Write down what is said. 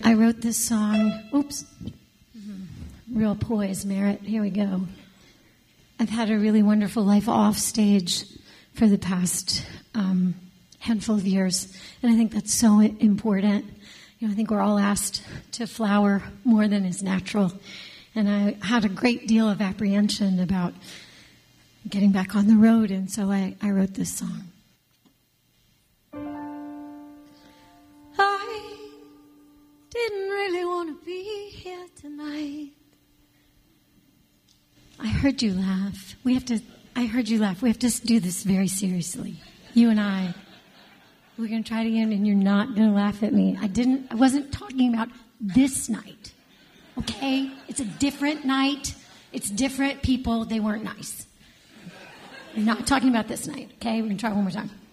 I wrote this song. Oops. Real poise, Merritt. Here we go. I've had a really wonderful life off stage for the past handful of years, and I think that's so important. I think we're all asked to flower more than is natural, and I had a great deal of apprehension about getting back on the road, and so I wrote this song. I didn't really want to be here tonight. I heard you laugh. I heard you laugh. We have to do this very seriously. You and I. We're going to try it again, and you're not going to laugh at me. I wasn't talking about this night. Okay? It's a different night. It's different people. They weren't nice. I'm not talking about this night. Okay? We're going to try one more time.